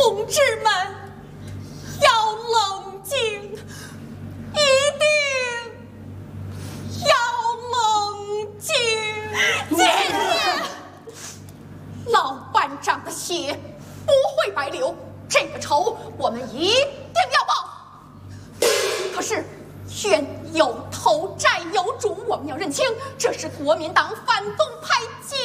同志们要冷静，一定要冷静。姐姐，老班长的血不会白流，这个仇我们一定要报。可是冤有头债有主，我们要认清，这是国民党反动派激